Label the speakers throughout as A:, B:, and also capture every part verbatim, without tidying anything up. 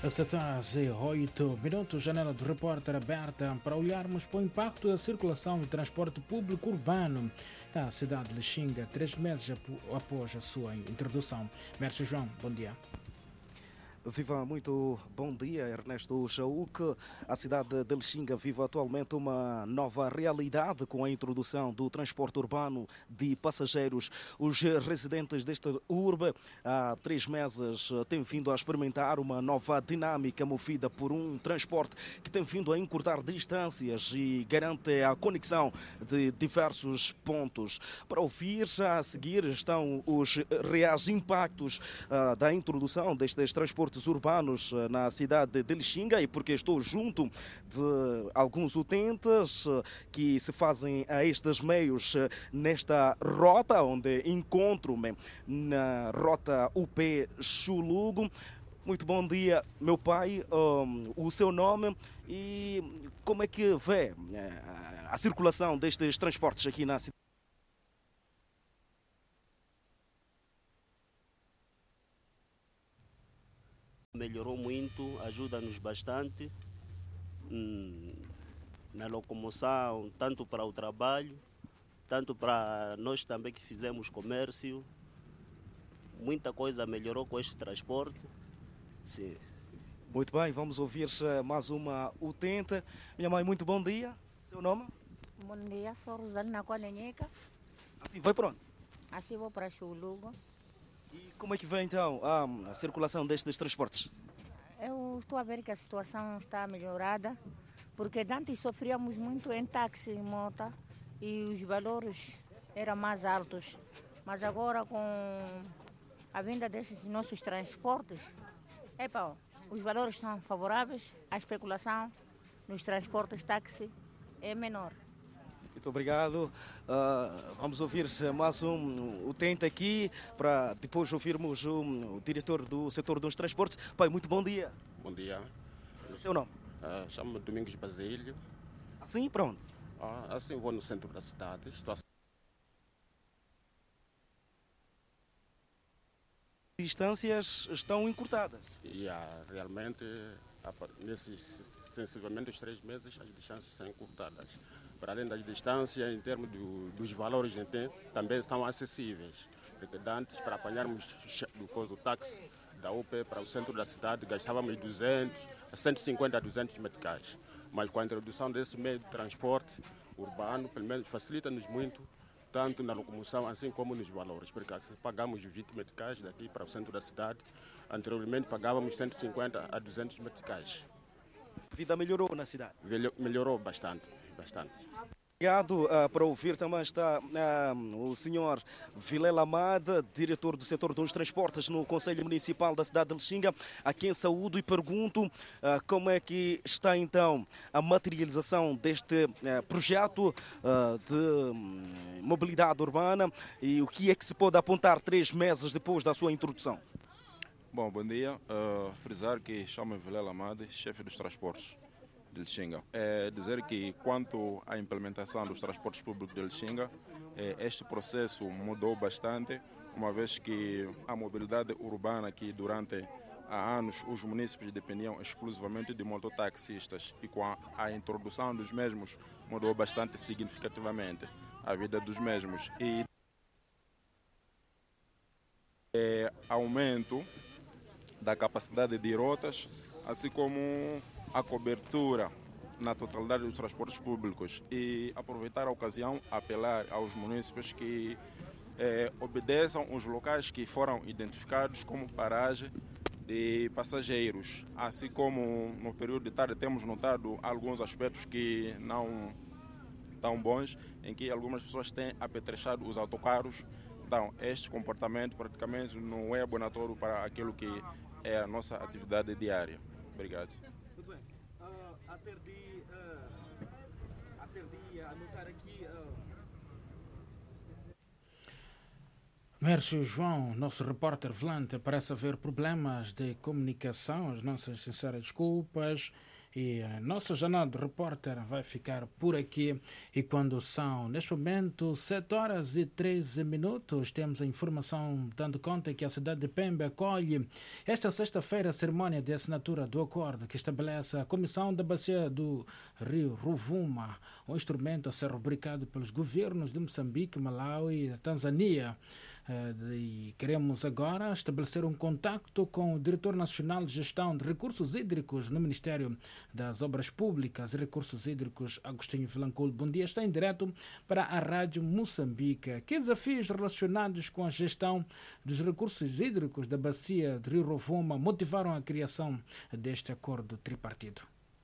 A: sete horas e oito minutos, janela do repórter aberta para olharmos para o impacto da circulação e transporte público urbano na cidade de Lixinga, três meses após a sua introdução. Mércio João, bom dia.
B: Viva, muito bom dia, Ernesto Chauque. A cidade de Lixinga vive atualmente uma nova realidade com a introdução do transporte urbano de passageiros. Os residentes desta urbe há três meses têm vindo a experimentar uma nova dinâmica movida por um transporte que tem vindo a encurtar distâncias e garante a conexão de diversos pontos. Para ouvir, já a seguir estão os reais impactos uh, da introdução destes transportes urbanos na cidade de Lixinga, e porque estou junto de alguns utentes que se fazem a estes meios nesta rota, onde encontro-me na rota U P Chulugo. Muito bom dia, meu pai, um, o seu nome e como é que vê a circulação destes transportes aqui na cidade?
C: Melhorou muito, ajuda-nos bastante hum, na locomoção, tanto para o trabalho, tanto para nós também que fizemos comércio. Muita coisa melhorou com este transporte. Sim.
B: Muito bem, vamos ouvir mais uma utente. Minha mãe, muito bom dia. Seu nome?
D: Bom dia, sou Rosalina Colenheca.
B: Assim, vai para onde?
D: Assim vou para Chulugo.
B: E como é que vem então a, a circulação destes transportes?
D: Eu estou a ver que a situação está melhorada, porque antes sofríamos muito em táxi e moto e os valores eram mais altos. Mas agora com a vinda destes nossos transportes, epa, os valores são favoráveis, a especulação nos transportes táxi é menor.
B: Muito obrigado. Uh, vamos ouvir mais um utente aqui para depois ouvirmos o, o diretor do setor dos transportes. Pai, muito bom dia.
E: Bom dia.
B: O seu nome?
E: Uh, Chamo-me Domingos Basílio.
B: Assim, para onde?
E: Uh, assim vou no centro da cidade. Estou a...
B: Distâncias estão encurtadas.
E: E uh, realmente, nesses sensivelmente os três meses, as distâncias são encurtadas. Para além das distâncias, em termos do, dos valores também são acessíveis. Porque antes, para apanharmos o, o táxi da U P para o centro da cidade, gastávamos duzentos, cento e cinquenta a duzentos meticais. Mas com a introdução desse meio de transporte urbano, pelo menos facilita-nos muito, tanto na locomoção assim como nos valores. Porque pagamos vinte meticais daqui para o centro da cidade, anteriormente pagávamos cento e cinquenta a duzentos meticais.
B: A vida melhorou na cidade?
E: Melhorou bastante. Bastante.
B: Obrigado. Uh, para ouvir também está uh, o senhor Vilela Amada, diretor do setor dos transportes no Conselho Municipal da cidade de Lixinga, a quem saúdo e pergunto uh, como é que está então a materialização deste uh, projeto uh, de um, mobilidade urbana e o que é que se pode apontar três meses depois da sua introdução.
F: Bom, bom dia. Uh, frisar que chamo-me Vilela Amada, chefe dos transportes de Lixinga. É dizer que quanto à implementação dos transportes públicos de Lixinga, este processo mudou bastante, uma vez que a mobilidade urbana, que durante há anos os munícipes dependiam exclusivamente de mototaxistas, e com a, a introdução dos mesmos mudou bastante significativamente a vida dos mesmos. E é, aumento da capacidade de rotas, assim como a cobertura na totalidade dos transportes públicos, e aproveitar a ocasião apelar aos munícipes que eh, obedeçam os locais que foram identificados como paragem de passageiros, assim como no período de tarde temos notado alguns aspectos que não tão bons, em que algumas pessoas têm apetrechado os autocarros. Então, este comportamento praticamente não é abonatório para aquilo que é a nossa atividade diária. Obrigado.
B: Muito bem. Uh, a ter de, uh, a ter de anotar aqui... Uh...
A: Mércio João, nosso repórter volante, parece haver problemas de comunicação. As nossas sinceras desculpas. E a nossa jornada de repórter vai ficar por aqui. E quando são, neste momento, sete horas e treze minutos, temos a informação dando conta que a cidade de Pemba acolhe esta sexta-feira a cerimónia de assinatura do acordo que estabelece a Comissão da Bacia do Rio Rovuma, um instrumento a ser rubricado pelos governos de Moçambique, Malawi e Tanzânia. E queremos agora estabelecer um contacto com o Diretor Nacional de Gestão de Recursos Hídricos no Ministério das Obras Públicas e Recursos Hídricos, Agostinho Vilanculo. Bom dia, está em direto para a Rádio Moçambique. Que desafios relacionados com a gestão dos recursos hídricos da bacia do Rio Rovuma motivaram a criação deste acordo tripartido?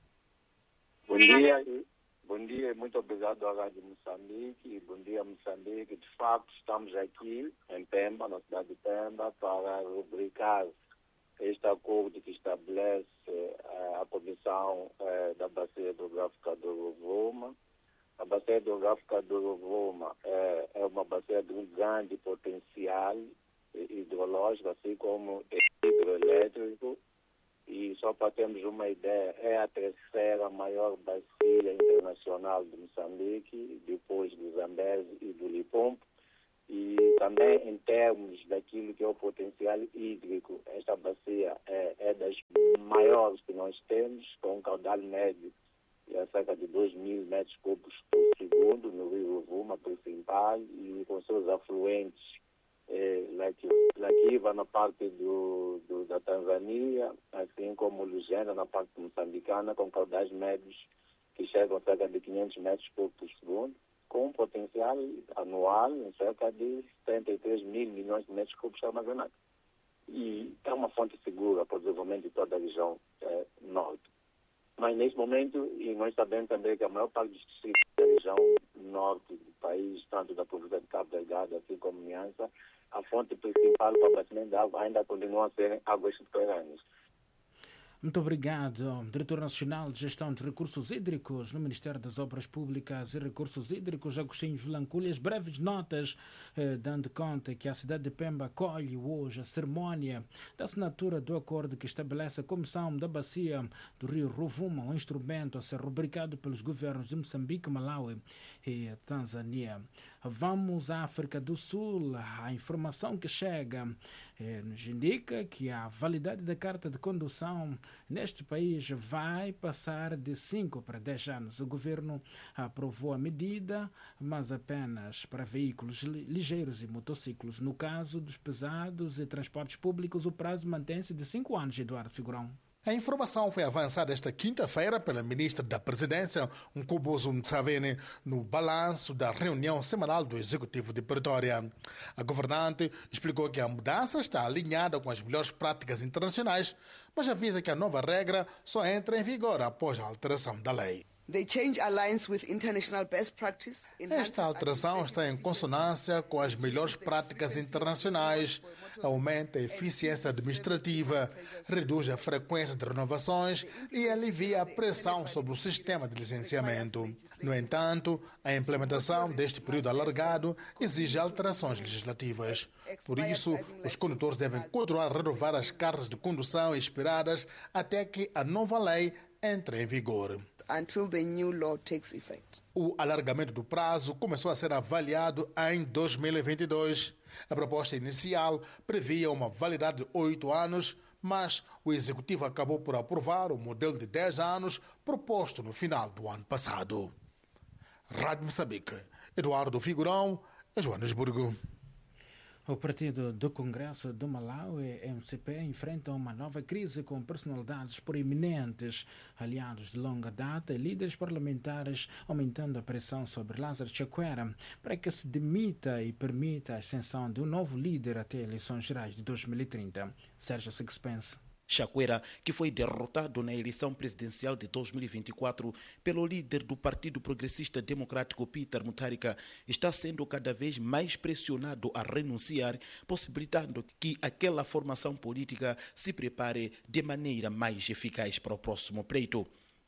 G: Bom dia. Bom dia, muito obrigado à Rádio Moçambique. Bom dia, Moçambique. De facto, estamos aqui em Pemba, na cidade de Pemba, para rubricar este acordo que estabelece uh, a Comissão uh, da Bacia Hidrográfica do Rovuma. A Bacia Hidrográfica do Rovuma é, é uma bacia de um grande potencial hidrológico, assim como hidroelétrico. E só para termos uma ideia, é a terceira maior bacia internacional de Moçambique, depois do Zambeze e do Limpopo. E também em termos daquilo que é o potencial hídrico, esta bacia é, é das maiores que nós temos, com um caudal médio de cerca de dois mil metros cúbicos por segundo no Rio Rovuma principal e com seus afluentes É, Laquiva na parte do, do, da Tanzânia, assim como Lugenda na parte moçambicana, com caudais médios que chegam a cerca de quinhentos metros por segundo, com um potencial anual em cerca de setenta e três mil milhões de metros cúbicos armazenados. E é uma fonte segura para o desenvolvimento de toda a região é, norte. Mas nesse momento, e nós sabemos também que a maior parte dos distritos da região norte do país, tanto da província de Cabo Delgado, assim como Niassa, a fonte principal para o abastecimento de água ainda continua a ser águas subterrâneas.
A: Muito obrigado, Diretor Nacional de Gestão de Recursos Hídricos no Ministério das Obras Públicas e Recursos Hídricos, Agostinho Vilanculo. As breves notas eh, dando conta que a cidade de Pemba acolhe hoje a cerimónia da assinatura do acordo que estabelece a Comissão da Bacia do Rio Rovuma, um instrumento a ser rubricado pelos governos de Moçambique, Malawi e Tanzânia. Vamos à África do Sul. A informação que chega eh, nos indica que a validade da carta de condução neste país vai passar de cinco para dez anos. O governo aprovou a medida, mas apenas para veículos ligeiros e motociclos. No caso dos pesados e transportes públicos, o prazo mantém-se de cinco anos, Eduardo Figurão.
H: A informação foi avançada esta quinta-feira pela ministra da Presidência, Nkubuzo Ntshavheni, no balanço da reunião semanal do Executivo de Pretória. A governante explicou que a mudança está alinhada com as melhores práticas internacionais, mas avisa que a nova regra só entra em vigor após a alteração da lei. Esta alteração está em consonância com as melhores práticas internacionais, aumenta a eficiência administrativa, reduz a frequência de renovações e alivia a pressão sobre o sistema de licenciamento. No entanto, a implementação deste período alargado exige alterações legislativas. Por isso, os condutores devem continuar a renovar as cartas de condução expiradas até que a nova lei entre em vigor.
I: Until the new law takes effect.
H: O alargamento do prazo começou a ser avaliado em dois mil e vinte e dois. A proposta inicial previa uma validade de oito anos, mas o Executivo acabou por aprovar o modelo de dez anos proposto no final do ano passado. Rádio Moçambique, Eduardo Figurão, Joanesburgo.
A: O Partido do Congresso do Malawi, M C P, enfrenta uma nova crise com personalidades proeminentes, aliados de longa data e líderes parlamentares, aumentando a pressão sobre Lázaro Chakwera para que se demita e permita a ascensão de um novo líder até eleições gerais de dois mil e trinta. Sérgio Sixpence.
J: Chakwera, que foi derrotado na eleição presidencial de dois mil e vinte e quatro pelo líder do Partido Progressista Democrático Peter Mutharika, está sendo cada vez mais pressionado a renunciar, possibilitando que aquela formação política se prepare de maneira mais eficaz para o próximo pleito.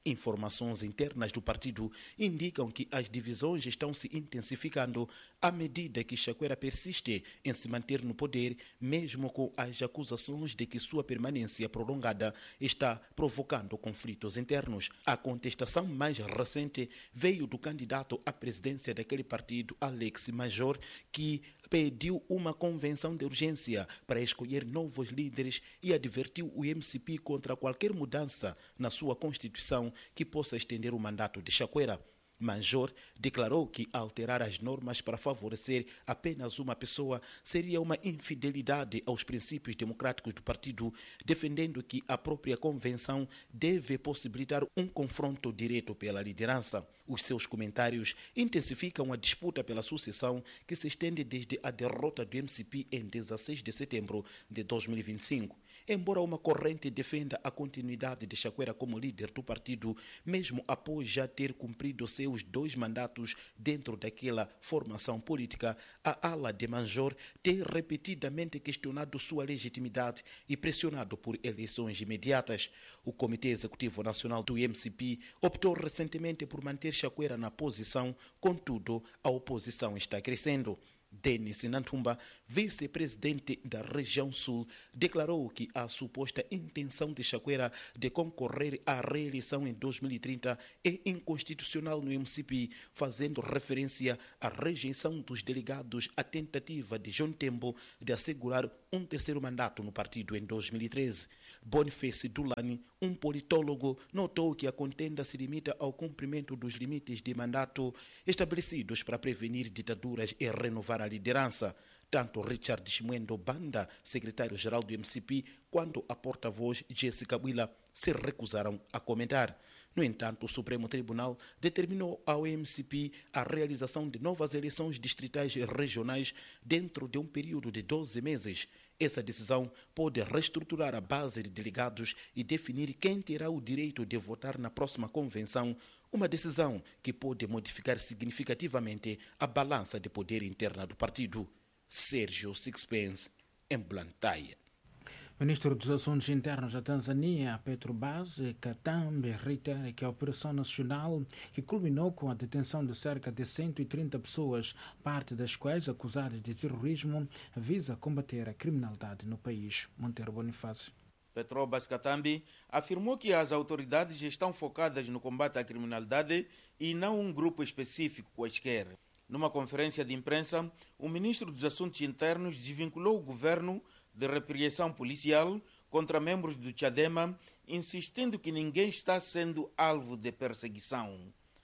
J: Informações internas do partido indicam que as divisões estão se intensificando à medida que Chakwera persiste em se manter no poder, mesmo com as acusações de que sua permanência prolongada está provocando conflitos internos. A contestação mais recente veio do candidato à presidência daquele partido, Alex Major, que pediu uma convenção de urgência para escolher novos líderes e advertiu o M C P contra qualquer mudança na sua Constituição que possa estender o mandato de Chakwera. Major declarou que alterar as normas para favorecer apenas uma pessoa seria uma infidelidade aos princípios democráticos do partido, defendendo que a própria convenção deve possibilitar um confronto direto pela liderança. Os seus comentários intensificam a disputa pela sucessão que se estende desde a derrota do M C P em dezesseis de setembro de dois mil e vinte e cinco. Embora uma corrente defenda a continuidade de Chakwera como líder do partido, mesmo após já ter cumprido seus dois mandatos dentro daquela formação política, a ala de Major tem repetidamente questionado sua legitimidade e pressionado por eleições imediatas. O Comitê Executivo Nacional do M C P optou recentemente por manter Chakwera na posição, contudo, a oposição está crescendo. Denis Nantumba, vice-presidente da região sul, declarou que a suposta intenção de Chakwera de concorrer à reeleição em dois mil e trinta é inconstitucional no M C P, fazendo referência à rejeição dos delegados à tentativa de John Tembo de assegurar um terceiro mandato no partido em dois mil e treze. Boniface Dulani, um politólogo, notou que a contenda se limita ao cumprimento dos limites de mandato estabelecidos para prevenir ditaduras e renovar a liderança. Tanto Richard Chimwendo Banda, secretário-geral do M C P, quanto a porta-voz Jéssica Buila se recusaram a comentar. No entanto, o Supremo Tribunal determinou ao M C P a realização de novas eleições distritais e regionais dentro de um período de doze meses. Essa decisão pode reestruturar a base de delegados e definir quem terá o direito de votar na próxima convenção, uma decisão que pode modificar significativamente a balança de poder interna do partido. Sérgio Sixpence, em Blantyre.
A: Ministro dos Assuntos Internos da Tanzânia, Petro Bas Katambe, reitera que a operação nacional, que culminou com a detenção de cerca de cento e trinta pessoas, parte das quais acusadas de terrorismo, visa combater a criminalidade no país. Monteiro Bonifácio.
K: Petro Bas Katambe afirmou que as autoridades estão focadas no combate à criminalidade e não um grupo específico quaisquer. Numa conferência de imprensa, o ministro dos Assuntos Internos desvinculou o governo de repressão policial contra membros do Chadema, insistindo que ninguém está sendo alvo de perseguição.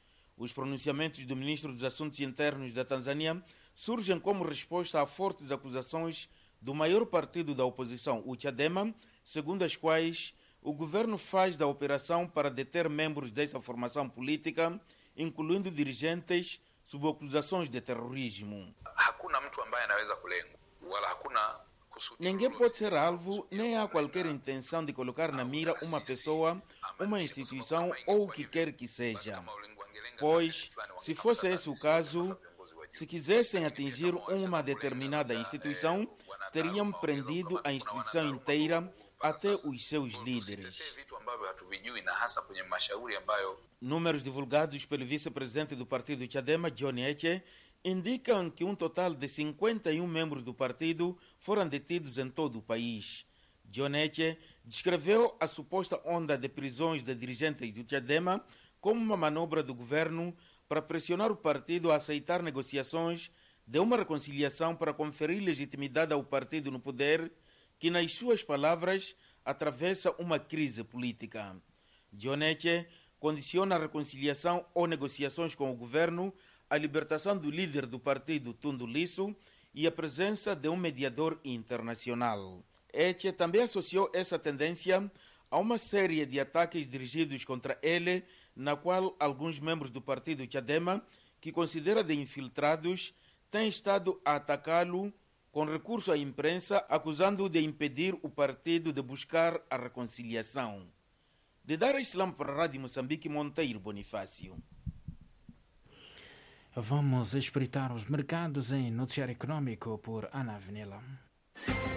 K: Os pronunciamentos do ministro dos Assuntos Internos da Tanzânia surgem como resposta a fortes acusações do maior partido da oposição, o Chadema, segundo as quais o governo faz da operação para deter membros desta formação política, incluindo dirigentes, sob acusações de terrorismo.
L: Hakuna mtu ambaye anaweza kulengwa wala hakuna.
K: Ninguém pode ser alvo, nem há qualquer intenção de colocar na mira uma pessoa, uma instituição ou o que quer que seja. Pois, se fosse esse o caso, se quisessem atingir uma determinada instituição, teriam prendido a instituição inteira até os seus líderes. Números divulgados pelo vice-presidente do partido Chadema, John Heche, indicam que um total de cinquenta e um membros do partido foram detidos em todo o país. John Heche descreveu a suposta onda de prisões de dirigentes do Chadema como uma manobra do governo para pressionar o partido a aceitar negociações de uma reconciliação para conferir legitimidade ao partido no poder, que, nas suas palavras, atravessa uma crise política. John Heche condiciona a reconciliação ou negociações com o governo a libertação do líder do partido, Tundu Lissu, e a presença de um mediador internacional. Heche também associou essa tendência a uma série de ataques dirigidos contra ele, na qual alguns membros do partido Chadema, que considera de infiltrados, têm estado a atacá-lo com recurso à imprensa, acusando-o de impedir o partido de buscar a reconciliação. De Dar es-Salaam para a Rádio Moçambique, Monteiro Bonifácio.
A: Vamos espreitar os mercados em Noticiário Econômico por Ana Avenila.